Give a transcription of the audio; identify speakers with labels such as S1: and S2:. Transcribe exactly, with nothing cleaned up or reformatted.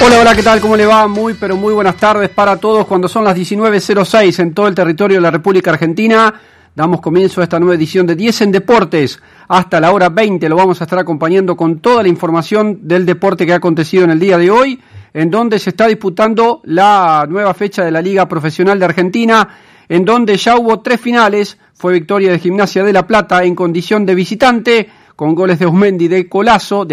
S1: Hola, hola, ¿qué tal? ¿Cómo le va? Muy, pero muy buenas tardes para todos. Cuando son las diecinueve cero seis en todo el territorio de la República Argentina, damos comienzo a esta nueva edición de diez en Deportes. Hasta la hora veinte lo vamos a estar acompañando con toda la información del deporte que ha acontecido en el día de hoy, en donde se está disputando la nueva fecha de la Liga Profesional de Argentina, en donde ya hubo tres finales. Fue victoria de Gimnasia de La Plata en condición de visitante, con goles de Osmendi y de Colazo.